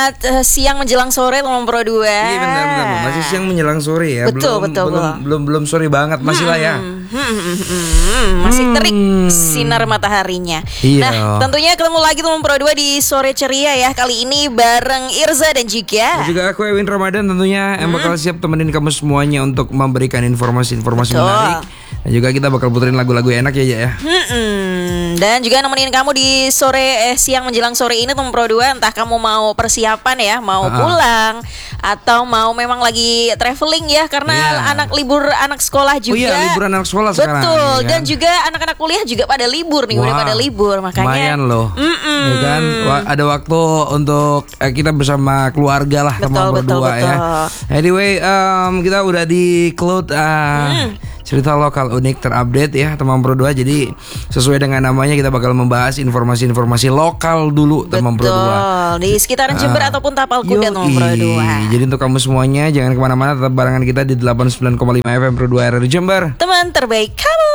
Siang menjelang sore teman Pro 2. Iya benar. Masih siang menjelang sore ya. Betul. Belum sore banget, masih lah ya. Masih terik sinar mataharinya. Iya. Nah, tentunya ketemu lagi teman Pro 2 di sore ceria ya. Kali ini bareng Irza dan juga aku Ewin Ramadan tentunya yang bakal siap temenin kamu semuanya untuk memberikan informasi-informasi menarik. Dan juga kita bakal puterin lagu-lagu enak ya. Dan juga nemenin kamu di siang menjelang sore ini teman Pro 2. Entah kamu mau persiapan ya, mau pulang atau mau memang lagi traveling ya, karena libur anak sekolah juga. Oh iya, libur anak sekolah sekarang. Betul, ya. dan juga anak-anak kuliah juga pada libur nih. Udah pada libur, makanya lumayan loh. Ya kan, ada waktu untuk kita bersama keluarga lah teman Pro 2 ya. Anyway, kita udah di cloud cerita lokal unik terupdate ya teman Pro 2. Jadi sesuai dengan namanya kita bakal membahas informasi-informasi lokal dulu teman Pro 2 di sekitaran Jember ataupun Tapal Kuda teman Pro 2. Jadi untuk kamu semuanya jangan kemana-mana, tetap barengan kita di 89,5 FM Pro 2 RRI Jember, teman terbaik kamu.